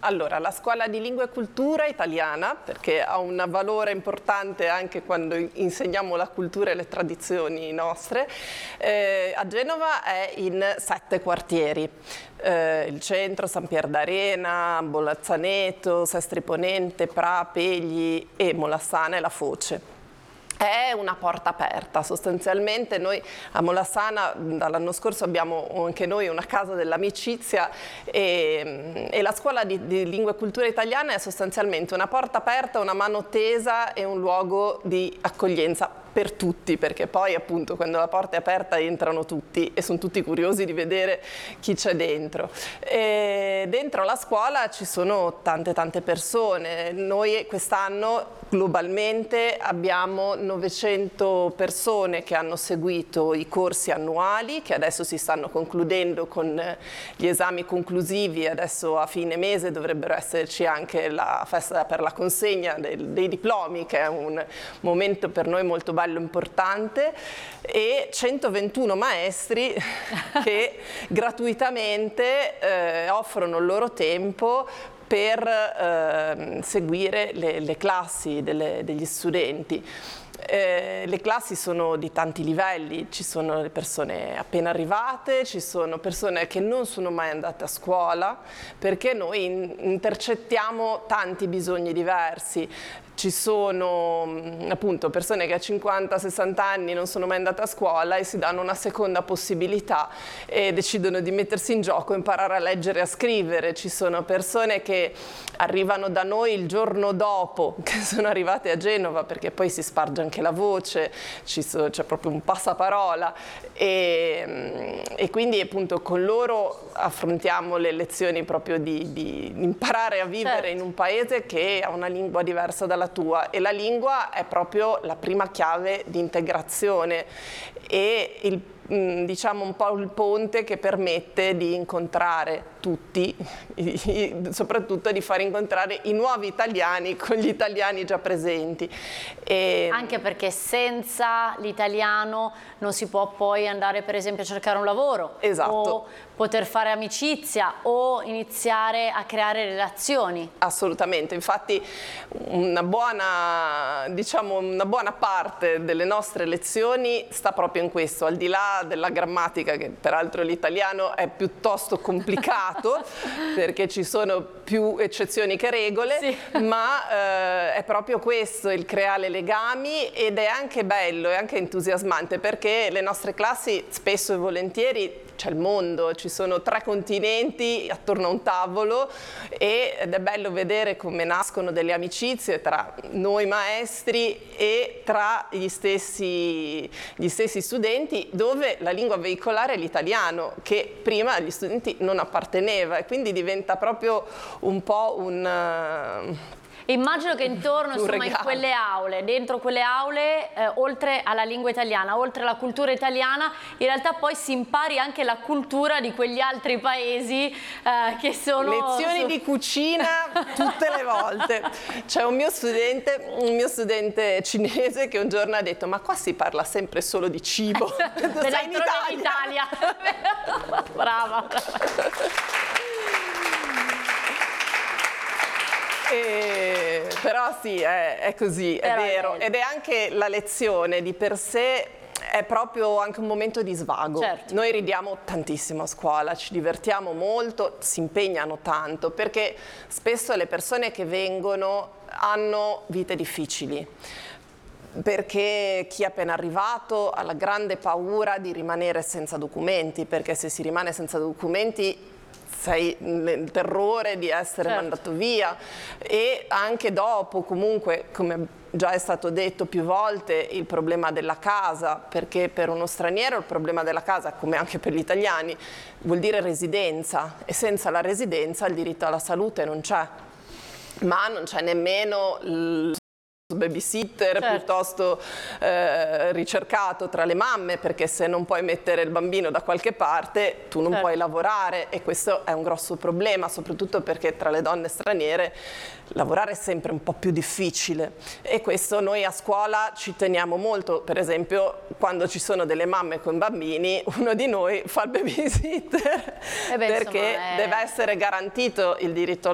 Allora, la scuola di lingua e cultura italiana, perché ha un valore importante anche quando insegniamo la cultura e le tradizioni nostre, a Genova è in 7 quartieri. Il centro, San Pier d'Arena, Bolazzaneto, Sestri Ponente, Pra, Pegli e Molassana e La Foce. È una porta aperta, sostanzialmente noi a Molassana dall'anno scorso abbiamo anche noi una casa dell'amicizia e la scuola di lingua e cultura italiana è sostanzialmente una porta aperta, una mano tesa e un luogo di accoglienza per tutti, perché poi appunto quando la porta è aperta entrano tutti e sono tutti curiosi di vedere chi c'è dentro. E dentro la scuola ci sono tante persone, noi quest'anno globalmente abbiamo 900 persone che hanno seguito i corsi annuali che adesso si stanno concludendo con gli esami conclusivi, adesso a fine mese dovrebbero esserci anche la festa per la consegna dei diplomi, che è un momento per noi molto bello e importante, e 121 maestri che gratuitamente offrono il loro tempo per seguire le classi degli studenti. Le classi sono di tanti livelli, ci sono le persone appena arrivate, ci sono persone che non sono mai andate a scuola, perché noi intercettiamo tanti bisogni diversi. Ci sono appunto persone che a 50-60 anni non sono mai andate a scuola e si danno una seconda possibilità e decidono di mettersi in gioco, imparare a leggere e a scrivere. Ci sono persone che arrivano da noi il giorno dopo che sono arrivate a Genova, perché poi si sparge anche la voce, c'è proprio un passaparola e quindi appunto con loro affrontiamo le lezioni proprio di imparare a vivere in un paese che ha una lingua diversa dalla tua, e la lingua è proprio la prima chiave di integrazione e diciamo un po' il ponte che permette di incontrare tutti, soprattutto di far incontrare i nuovi italiani con gli italiani già presenti. Anche perché senza l'italiano non si può poi andare per esempio a cercare un lavoro, o poter fare amicizia o iniziare a creare relazioni. Assolutamente, infatti una buona parte delle nostre lezioni sta proprio in questo, al di là della grammatica, che peraltro l'italiano è piuttosto complicato perché ci sono più eccezioni che regole, ma è proprio questo, il creare legami, ed è anche bello, è anche entusiasmante, perché le nostre classi spesso e volentieri c'è il mondo, ci sono 3 continenti attorno a un tavolo ed è bello vedere come nascono delle amicizie tra noi maestri e tra gli stessi studenti, dove la lingua veicolare è l'italiano, che prima agli studenti non apparteneva, e quindi diventa proprio un po' Immagino che intorno, insomma, in quelle aule, dentro quelle aule, oltre alla lingua italiana, oltre alla cultura italiana, in realtà poi si impari anche la cultura di quegli altri paesi che sono... Lezioni di cucina tutte le volte. C'è un mio studente cinese che un giorno ha detto: ma qua si parla sempre solo di cibo. Sei in Italia. Brava. Però sì, è così, è vero, ed è anche la lezione di per sé, è proprio anche un momento di svago. Noi ridiamo tantissimo a scuola, ci divertiamo molto, si impegnano tanto, perché spesso le persone che vengono hanno vite difficili, perché chi è appena arrivato ha la grande paura di rimanere senza documenti, perché se si rimane senza documenti sei nel terrore di essere mandato via, e anche dopo comunque, come già è stato detto più volte, il problema della casa, perché per uno straniero il problema della casa, come anche per gli italiani, vuol dire residenza, e senza la residenza il diritto alla salute non c'è, ma non c'è nemmeno il babysitter piuttosto ricercato tra le mamme, perché se non puoi mettere il bambino da qualche parte tu non puoi lavorare, e questo è un grosso problema, soprattutto perché tra le donne straniere lavorare è sempre un po' più difficile, e questo noi a scuola ci teniamo molto. Per esempio, quando ci sono delle mamme con bambini, uno di noi fa il babysitter perché deve essere garantito il diritto